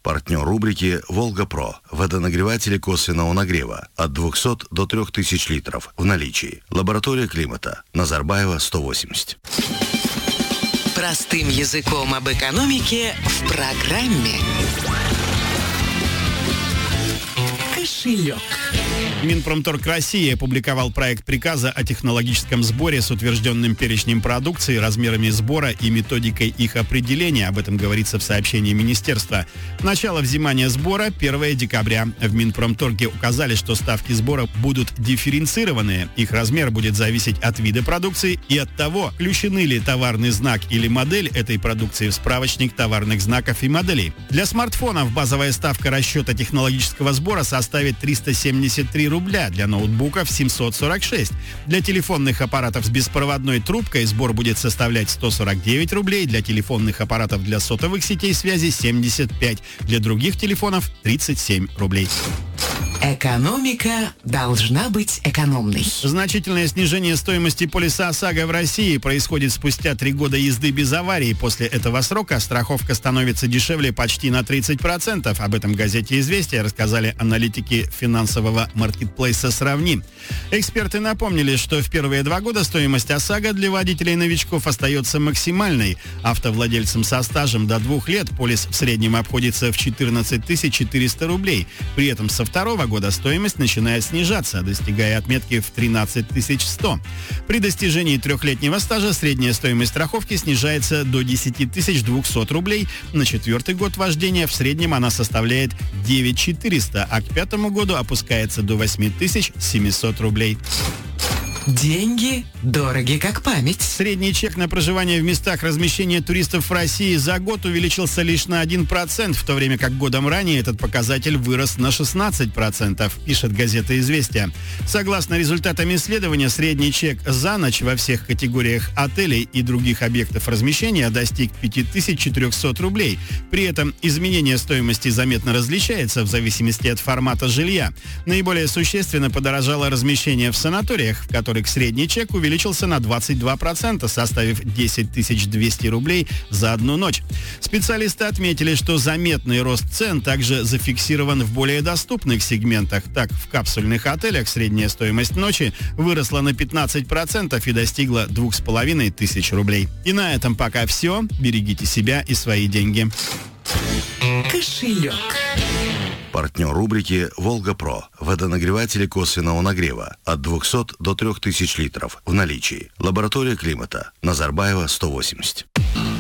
Партнер рубрики «Волга-Про». Водонагреватели косвенного нагрева от 200 до 3000 литров в наличии. Лаборатория климата. Назарбаева, 180. Простым языком об экономике в программе «Кошелек». Минпромторг России опубликовал проект приказа о технологическом сборе с утвержденным перечнем продукции, размерами сбора и методикой их определения. Об этом говорится в сообщении министерства. Начало взимания сбора 1 декабря. В Минпромторге указали, что ставки сбора будут дифференцированные. Их размер будет зависеть от вида продукции и от того, включены ли товарный знак или модель этой продукции в справочник товарных знаков и моделей. Для смартфонов базовая ставка расчета технологического сбора составит 373 рубля, для ноутбуков 746. Для телефонных аппаратов с беспроводной трубкой сбор будет составлять 149 рублей, для телефонных аппаратов для сотовых сетей связи 75, для других телефонов 37 рублей. Экономика должна быть экономной. Значительное снижение стоимости полиса ОСАГО в России происходит спустя 3 года езды без аварии. После этого срока страховка становится дешевле почти на 30%. Об этом в газете «Известия» рассказали аналитики финансового маркетплейса «Сравни». Эксперты напомнили, что в первые 2 года стоимость ОСАГО для водителей-новичков остается максимальной. Автовладельцам со стажем до 2 лет полис в среднем обходится в 14 400 рублей. При этом со 2-го года стоимость начинает снижаться, достигая отметки в 13 100. При достижении 3-летнего стажа средняя стоимость страховки снижается до 10 200 рублей. На 4-й год вождения в среднем она составляет 9 400, а к 5-му году опускается до 8 700 рублей. Деньги дороги как память. Средний чек на проживание в местах размещения туристов в России за год увеличился лишь на 1%, в то время как годом ранее этот показатель вырос на 16%, пишет газета «Известия». Согласно результатам исследования, средний чек за ночь во всех категориях отелей и других объектов размещения достиг 5400 рублей. При этом изменение стоимости заметно различается в зависимости от формата жилья. Наиболее существенно подорожало размещение в санаториях, в которых средний чек увеличился на 22%, составив 10 200 рублей за одну ночь. Специалисты отметили, что заметный рост цен также зафиксирован в более доступных сегментах. Так, в капсульных отелях средняя стоимость ночи выросла на 15% и достигла 2500 рублей. И на этом пока все. Берегите себя и свои деньги. Кошелек. Партнер рубрики «Волга-Про». Водонагреватели косвенного нагрева от 200 до 3000 литров в наличии. Лаборатория климата. Назарбаева, 180.